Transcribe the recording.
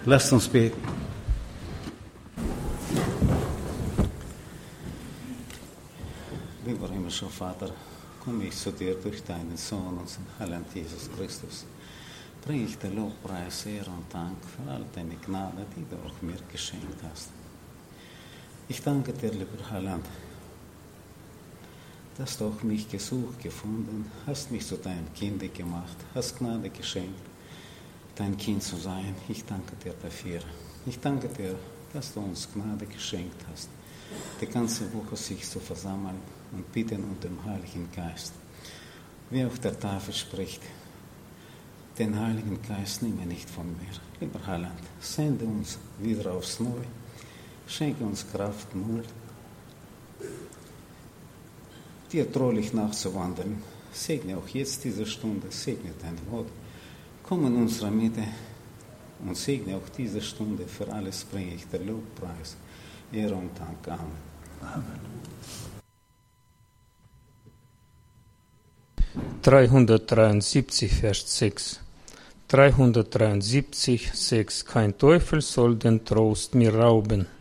Lasst uns beten. Lieber himmlischer Vater, komme ich zu dir durch deinen Sohn, unseren Heiland Jesus Christus. Bringe ich dir Lobpreis, Ehre und Dank für all deine Gnade, die du auch mir geschenkt hast. Ich danke dir, lieber Heiland, dass du auch mich gesucht, gefunden, hast mich zu deinem Kind gemacht, hast Gnade geschenkt, dein Kind zu sein. Ich danke dir dafür. Ich danke dir, dass du uns Gnade geschenkt hast, die ganze Woche sich zu versammeln und bitten um den Heiligen Geist. Wie auf der Tafel spricht, den Heiligen Geist nimm nicht von mir. Lieber Heiland, sende uns wieder aufs Neue, schenke uns Kraft, Mut, dir treulich nachzuwandern. Segne auch jetzt diese Stunde, segne dein Wort. Komm in unsere Mitte und segne auch diese Stunde. Für alles bringe ich dir Lobpreis, Ehre und Dank. Amen. Amen. 373, Vers 6. 373, 6. Kein Teufel soll den Trost mir rauben.